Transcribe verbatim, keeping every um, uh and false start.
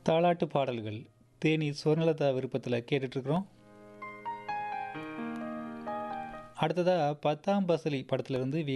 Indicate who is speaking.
Speaker 1: தாலாட்டு பாடல்கள் தேனி சுவர்ணலதா விருப்பத்தில் கேட்டுட்ருக்குறோம். அடுத்ததாக பத்தாம் பசலி படத்துலேருந்து வி